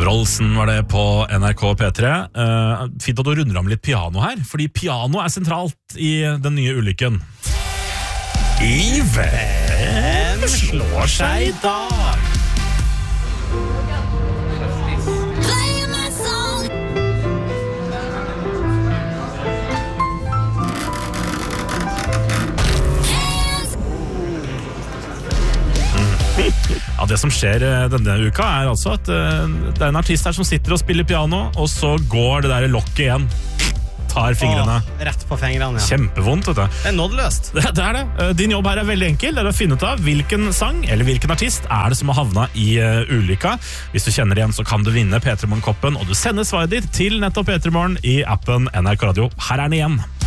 Wroldsen var det på NRK P3. Fint at du runder om litt piano her, fordi piano sentralt i den nye ulykken. I hvem slår seg i dag? Ja, det som skjer denne uka altså at det en artist her som sitter og spiller piano, og så går det der lokket igjen. Tar fingrene. Rett på fingrene, ja. Kjempevondt, vet du. Det nådeløst. Det det. Din jobb her veldig enkel. Det å finne ut av hvilken sang eller hvilken artist det som har havnet i ulykka. Hvis du kjenner igjen, så kan du vinne P3 Morgen-koppen, og du sender svaret ditt til nettopp P3 Morgen i appen NRK Radio. Her den igjen.